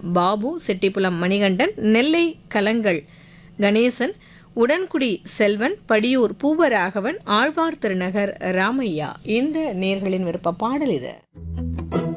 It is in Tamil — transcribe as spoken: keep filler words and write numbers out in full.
பாபு, செட்டிப்புலம் மணிகண்டன், நெல்லை கலங்கள் கணேசன், உடன்குடி செல்வன், படியூர் பூவராகவன், ஆழ்வார் திருநகர் ராமையா. இந்த நேர்களின் விருப்ப பாடல் இது.